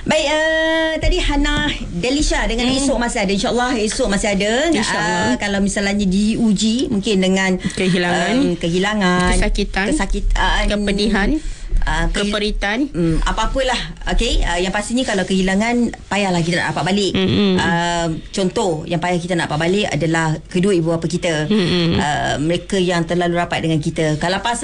Baik, tadi Hana Delisha dengan esok masih ada. InsyaAllah esok masih ada. Kalau misalnya diuji mungkin dengan kehilangan, kesakitan, kepedihan, keperitan, apa-apalah. Okey, yang pastinya kalau kehilangan payahlah kita nak dapat balik. Contoh yang payah kita nak dapat balik adalah kedua ibu bapa kita. Mereka yang terlalu rapat dengan kita.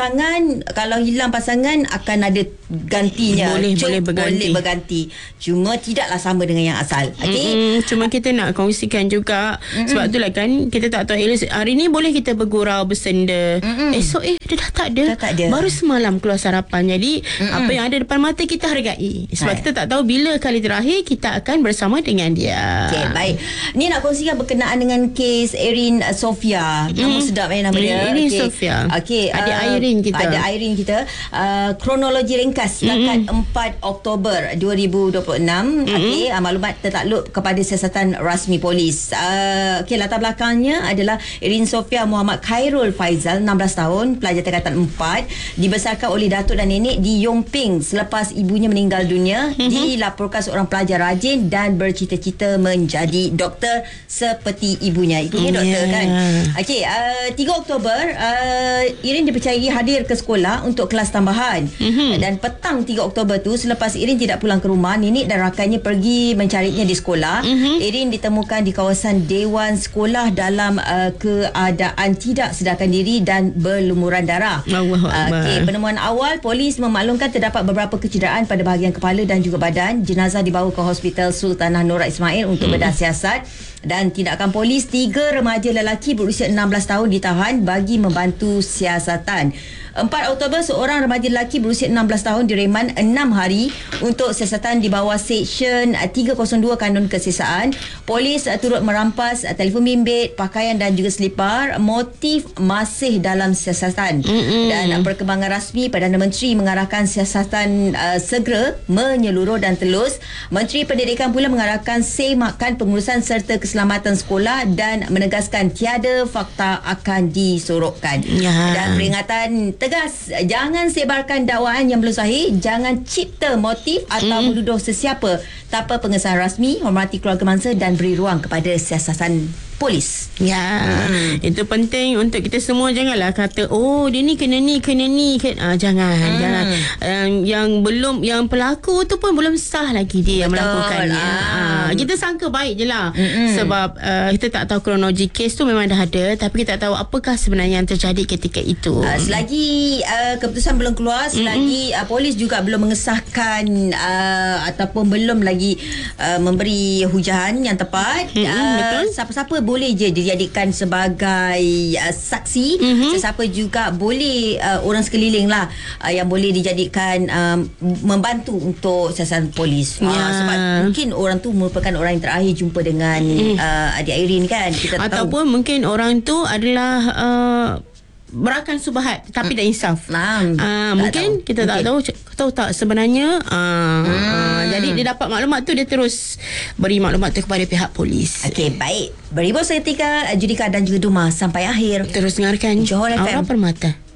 Kalau hilang pasangan akan ada gantinya. Boleh berganti. Cuma tidaklah sama dengan yang asal. Okey. Cuma kita nak kongsikan juga. Sebab itulah kan kita tak tahu hari ni boleh kita bergurau, bersenda. Esok dia dah tak ada. Baru semalam keluar sarapan. Jadi apa yang ada depan mata kita hargai. Sebab kita tak tahu bila kali terakhir kita akan bersama dengan dia. Okey, baik. Ni nak kongsikan berkenaan dengan kes Erin Sofia. Nama sedap nama dia. Erin Sofia. Okey, ada Irene kita. Kronologi ringkas setakat 4 Oktober 2026. Okey, maklumat tertakluk kepada siasatan rasmi polis. Okey, latar belakangnya adalah Erin Sofia Muhammad Khairul Faizal, 16 tahun, pelajar tingkatan 4, dibesarkan oleh datuk dan nenek di Yongping selepas ibunya meninggal dunia. Dilaporkan seorang pelajar rajin dan bercita-cita menjadi doktor seperti ibunya. Ibunya doktor kan. Okey, 3 Oktober Irin dipercayai hadir ke sekolah untuk kelas tambahan. Dan petang 3 Oktober tu, selepas Irin tidak pulang ke rumah, nenek dan rakannya pergi mencarinya di sekolah. Irin ditemukan di kawasan Dewan Sekolah dalam keadaan tidak sedarkan diri dan berlumuran darah. Okey, penemuan awal, polis memaklumkan terdapat beberapa kecederaan pada bahagian kepala dan juga badan. Jenazah dibawa ke Hospital Sultanah Nora Ismail untuk bedah siasat. Dan tindakan polis, 3 remaja lelaki berusia 16 tahun ditahan bagi membantu siasatan. 4 Oktober, seorang remaja lelaki berusia 16 tahun direman 6 hari untuk siasatan di bawah Seksyen 302 Kanun Kesesaan. Polis turut merampas telefon bimbit, pakaian dan juga selipar. Motif masih dalam siasatan. Dan perkembangan rasmi, Perdana Menteri mengarahkan siasatan segera, menyeluruh dan telus. Menteri Pendidikan pula mengarahkan semakan pengurusan serta keselamatan sekolah dan menegaskan tiada fakta akan disorokkan. Dan peringatan tegas, jangan sebarkan dakwaan yang belum sahih, jangan cipta motif atau menuduh sesiapa tanpa pengesahan rasmi. Hormati keluarga mangsa dan beri ruang kepada siasatan polis. Itu penting untuk kita semua. Janganlah kata dia ni kena ni. Jangan. Yang pelaku tu pun belum sah lagi dia melakukannya. Kita sangka baik je lah. Sebab kita tak tahu kronologi kes tu memang dah ada, tapi kita tak tahu apakah sebenarnya yang terjadi ketika itu. Selagi keputusan belum keluar, selagi polis juga belum mengesahkan ataupun belum lagi memberi hujahan yang tepat, betul, siapa-siapa boleh je dijadikan sebagai saksi. Sesiapa juga boleh, orang sekeliling lah yang boleh dijadikan membantu untuk siasatan polis. Sebab mungkin orang tu merupakan orang yang terakhir jumpa dengan adik Irene kan. Kita ataupun tahu mungkin orang tu adalah berakan subahat tapi tak insaf. Mungkin kita tak tahu tak sebenarnya. Jadi dia dapat maklumat tu, dia terus beri maklumat tu kepada pihak polis. Okey, baik. Beribu seketika Judika dan juga Duma sampai akhir. Terus dengarkan Johor FM. Aura Permata.